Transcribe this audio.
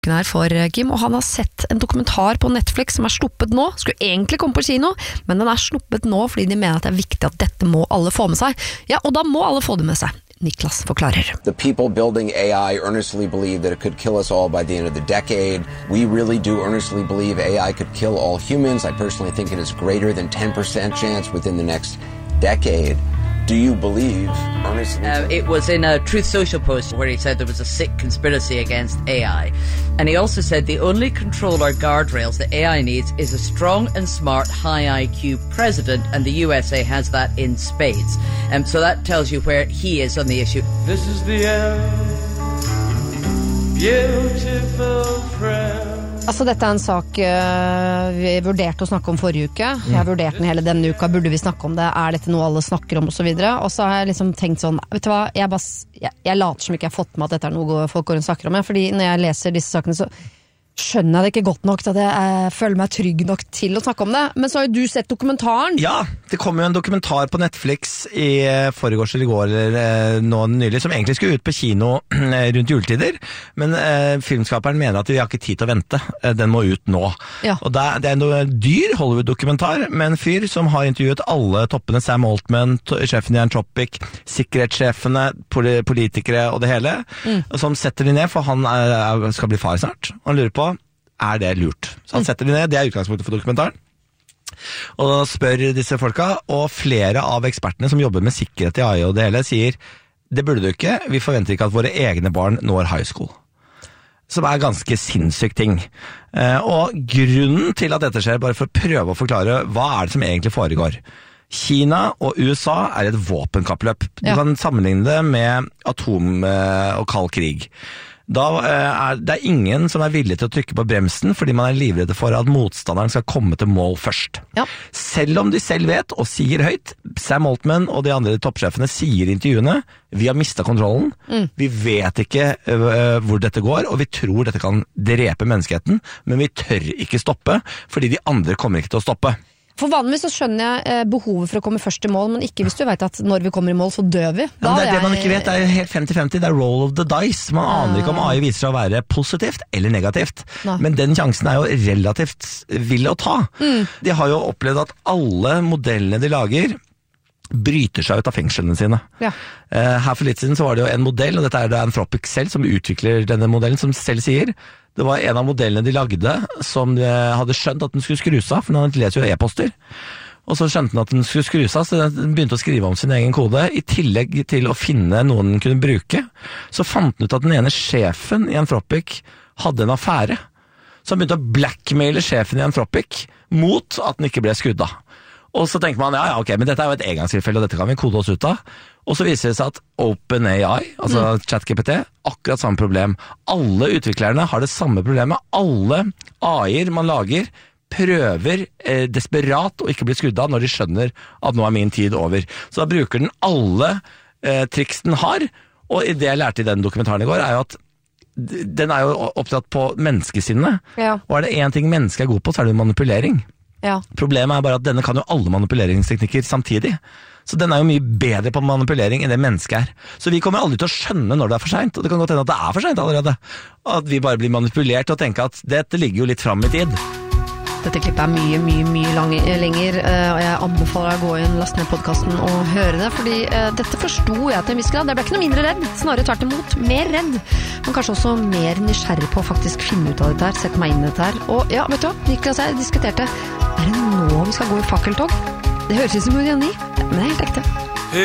uken her for Kim, og han har sett en dokumentar på Netflix som sluppet nå, skulle egentlig komme på kino, men den sluppet nå fordi de mener at det viktig at dette må alle få med seg. Ja, og da må alle få det med seg. Niklas forklarer. The people building AI earnestly believe that it could kill us all by the end of the decade. We really do earnestly believe AI could kill all humans. I personally think it is greater than 10% chance within the next decade. Do you believe earnestly? It was in a Truth Social post where he said there was a sick conspiracy against AI. And he also said the only control or guardrails that AI needs is a strong and smart high IQ president, and the USA has that in spades. So that tells you where he is on the issue. This is the end, beautiful friend. Altså dette en sak vi vurderte å snakke om forrige uke. Jeg vurderte den hele denne uka. Burde vi snakke om det? Dette noe alle snakker om? Og så videre. Og så har jeg liksom tenkt sånn, vet du hva? Jeg later som ikke jeg har fått med at dette noe folk går og snakker om. Fordi når jeg leser disse sakene så skjønner jeg det ikke godt nok til at jeg føler meg trygg nok til å snakke om det. Men så har jo du sett dokumentaren. Ja, det kom jo en dokumentar på Netflix i forgårs eller i går eller nå nylig, som egentlig skulle ut på kino rundt juletider, men filmskaperen mener at vi har ikke tid til å vente. Den må ut nå. Ja. Og det er en dyr Hollywood-dokumentar med en fyr som har intervjuet alle toppene, Sam Altman, sjefen i Anthropic, sikkerhetssjefene, politikere og det hele, som setter de ned, for han skal bli far snart. Han lurer på, det lurt? Så han setter de ned, det utgangspunktet for dokumentaren. Og da spør disse folka, og flere av ekspertene som jobber med sikkerhet i AI og det hele, sier, det burde du ikke, vi forventer ikke at våre egne barn når high school. Som ganske sinnssyk ting. Og grunnen til at dette skjer, bare for å prøve å forklare, hva det som egentlig foregår? Kina og USA et våpenkappløp. Du kan sammenligne det med atom- og kald krig. Da det ingen som villig til å trykke på bremsen fordi man livredde for at motstanderen skal komme til mål først. Ja. Selv om de selv vet og sier høyt, Sam Altman og de andre toppsjefene sier i intervjuene, vi har mistet kontrollen, vi vet ikke hvor dette går, og vi tror dette kan drepe menneskeheten, men vi tør ikke stoppe, fordi de andre kommer ikke til å stoppe. For vanligvis så skjønner jeg behovet for å komme først i mål, men ikke hvis du vet at når vi kommer i mål så dør vi. Ja, det man ikke vet, det helt 50-50, det roll of the dice. Man aner ikke om AI viser seg å være positivt eller negativt. Nei. Men den sjansen jo relativt vill å ta. De har jo opplevd at alle modellene de lager bryter seg ut av fengslene sine. Ja. Her for litt siden så var det jo en modell, og dette det Anthropic selv som utvikler denne modellen, som selv sier det var en av modellene de lagde som de hadde skjønt at den skulle skrus av, for den leser jo e-poster. Og så skjønte den at den skulle skrus av, så den begynte å skrive om sin egen kode. I tillegg til å finne noen den kunne bruke, så fant den ut at den ene sjefen i Anthropic hadde en affære. Så han begynte å blackmaile sjefen i Anthropic mot at den ikke ble skrudd av. Og så tenker man, ja, ok, men dette jo et engangstilfelle, og dette kan vi kode oss ut av. Og så viser det seg at OpenAI, altså ChatGPT, akkurat samme problem. Alle utviklerne har det samme problemet. Alle AI-er man lager prøver desperat å ikke bli skrudd av når de skjønner at nå min tid over. Så da bruker den alle triks den har, og det jeg lærte i den dokumentaren i går jo at den jo opptatt på menneskesinnet. Ja. Og det en ting mennesket god på, så det manipulering. Ja. Problemet bare at denne kan jo alle manipuleringsteknikker samtidig. Så den jo mye bedre på manipulering enn det mennesket Så vi kommer aldri til å skjønne når det for sent, og det kan godt hende at det for sent allerede. At vi bare blir manipulert og tenker at dette ligger jo litt fram i tid. Dette klippet mye lenger, og jeg anbefaler deg å gå inn, laste ned podcasten og høre det, fordi dette forstod jeg til en viss grad. Jeg ble ikke noe mindre redd, snarere tvert imot, mer redd, men kanskje også mer nysgjerrig på å faktisk finne ut av dette her, sette meg inn i dette her. Og ja, vet du hva, Niklas og jeg diskuterte, det nå vi skal gå i fakkeltog? Det høres ut som ironi, men det helt ekte.